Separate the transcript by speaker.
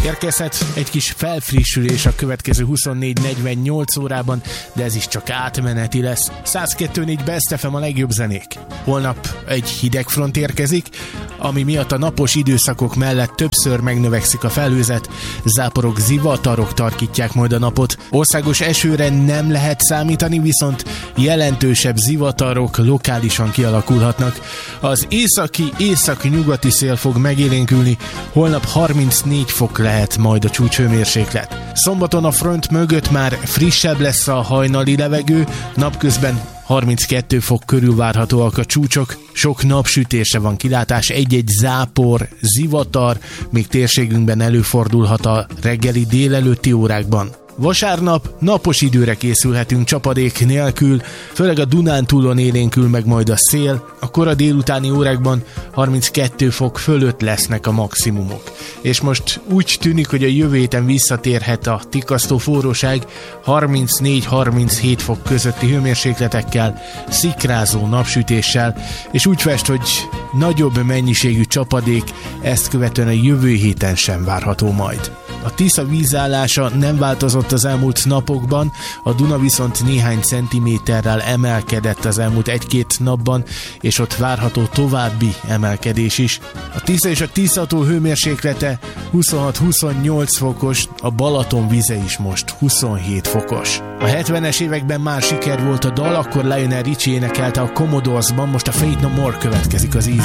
Speaker 1: Érkezhet egy kis felfrissülés a következő 24-48 órában, de ez is csak átmeneti lesz. 102.4 Best FM a legjobb zenék. Holnap egy hideg front érkezik, ami miatt a napos időszakok mellett többször megnövekszik a felhőzet, záporok, zivatarok tarkítják majd a napot. Országos esőre nem lehet számítani, viszont jelentősebb zivatarok lokálisan kialakulhatnak. Az északi-nyugati szél fog megélénkülni, holnap 34 fok lehet majd a csúcshőmérséklet. Szombaton a front mögött már frissebb lesz a hajnali levegő, napközben 32 fok körül várhatóak a csúcsok, sok napsütésre van kilátás, egy-egy zápor, zivatar, még térségünkben előfordulhat a reggeli délelőtti órákban. Vasárnap napos időre készülhetünk csapadék nélkül, főleg a Dunántúlon élénkül meg majd a szél, a kora délutáni órákban 32 fok fölött lesznek a maximumok. És most úgy tűnik, hogy a jövő héten visszatérhet a tikasztó forróság 34-37 fok közötti hőmérsékletekkel, szikrázó napsütéssel, és úgy fest, hogy nagyobb mennyiségű csapadék ezt követően a jövő héten sem várható majd. A Tisza vízállása nem változott az elmúlt napokban, a Duna viszont néhány centiméterrel emelkedett az elmúlt egy-két napban, és ott várható további emelkedés is. A Tisza és a Tisza-tó hőmérséklete 26-28 fokos, a Balaton vize is most 27 fokos. A 70-es években már siker volt a dal, akkor Lionel Richie énekelte a Commodores-ban, most a Faith No More következik az